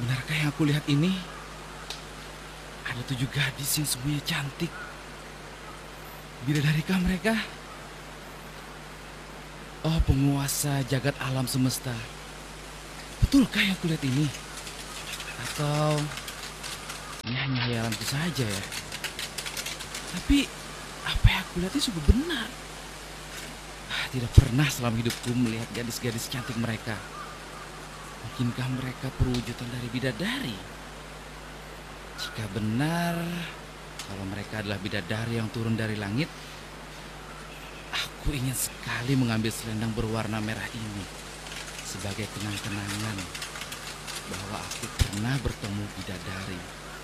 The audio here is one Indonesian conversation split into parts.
Benarkah yang aku lihat ini? Ada 7 gadis yang semuanya cantik. Bidadarikah mereka? Oh, penguasa jagat alam semesta. Betulkah yang kulihat ini? Atau ini hanya hayalanku saja ya? Tapi apa yang aku lihat ini sungguh benar. Tidak pernah selama hidupku melihat gadis-gadis cantik mereka. Mungkinkah mereka perwujudan dari bidadari? Jika benar, kalau mereka adalah bidadari yang turun dari langit, aku ingin sekali mengambil selendang berwarna merah ini sebagai kenang-kenangan bahwa aku pernah bertemu bidadari.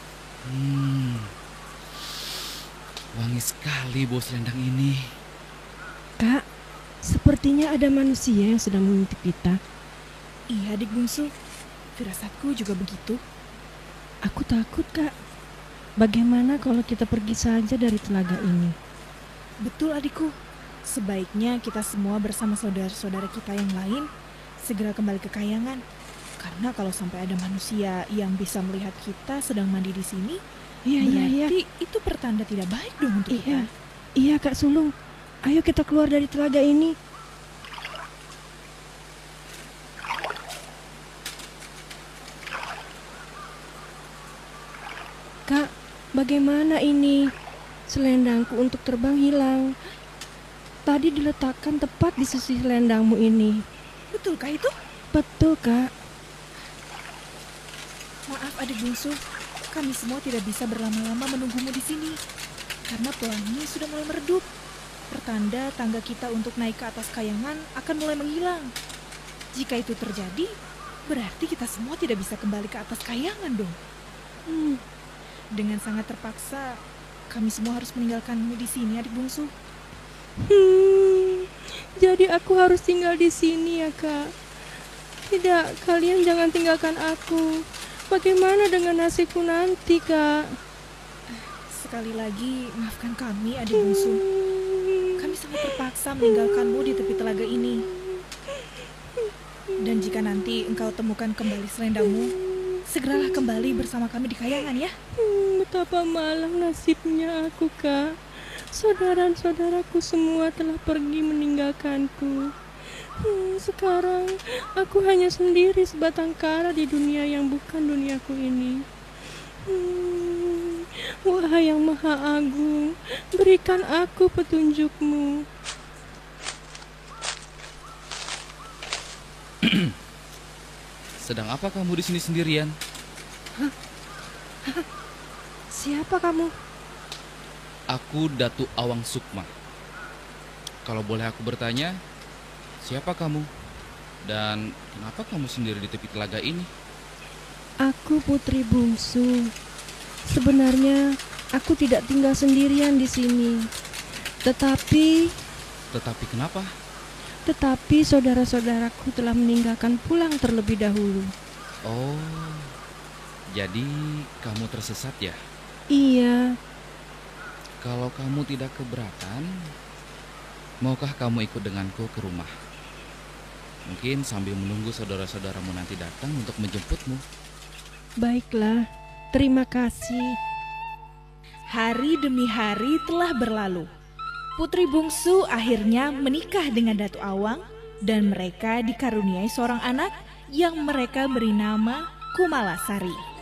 Wangi sekali bau selendang ini. Kak, sepertinya ada manusia yang sedang mengintip kita. Iya, adik bungsu. Firasatku juga begitu. Aku takut, Kak. Bagaimana kalau kita pergi saja dari telaga ini? Betul, adikku. Sebaiknya kita semua bersama saudara-saudara kita yang lain segera kembali ke kayangan. Karena kalau sampai ada manusia yang bisa melihat kita sedang mandi di sini, berarti itu pertanda tidak baik dong untuk kita. Iya, Kak Sulung. Ayo kita keluar dari telaga ini. Kak, bagaimana ini? Selendangku untuk terbang hilang. Tadi diletakkan tepat di sisi selendangmu ini. Betulkah itu? Betul, Kak. Maaf adik bungsu, kami semua tidak bisa berlama-lama menunggumu di sini. Karena pelangi sudah mulai meredup. Pertanda tangga kita untuk naik ke atas kayangan akan mulai menghilang. Jika itu terjadi, berarti kita semua tidak bisa kembali ke atas kayangan dong. Dengan sangat terpaksa, kami semua harus meninggalkanmu di sini, adik bungsu. Jadi aku harus tinggal di sini ya, Kak. Tidak, kalian jangan tinggalkan aku. Bagaimana dengan nasibku nanti, Kak? Sekali lagi, maafkan kami, adik bungsu. Kami sangat terpaksa meninggalkanmu di tepi telaga ini. Dan jika nanti engkau temukan kembali selendangmu, segeralah kembali bersama kami di kayangan ya. Betapa malang nasibnya aku, Kak. Saudara-saudaraku semua telah pergi meninggalkanku. Sekarang aku hanya sendiri sebatang kara di dunia yang bukan duniaku ini. Wahai yang Maha Agung, berikan aku petunjukmu. Sedang apa kamu di sini sendirian? Siapa kamu? Aku Datu Awang Sukma. Kalau boleh aku bertanya, siapa kamu? Dan kenapa kamu sendiri di tepi telaga ini? Aku putri bungsu. Sebenarnya aku tidak tinggal sendirian di sini. Tetapi Kenapa? Tetapi saudara-saudaraku telah meninggalkan pulang terlebih dahulu. Oh, jadi kamu tersesat ya? Iya. Kalau kamu tidak keberatan, maukah kamu ikut denganku ke rumah? Mungkin sambil menunggu saudara-saudaramu nanti datang untuk menjemputmu. Baiklah, terima kasih. Hari demi hari telah berlalu. Putri bungsu akhirnya menikah dengan Datu Awang dan mereka dikaruniai seorang anak yang mereka beri nama Kumalasari.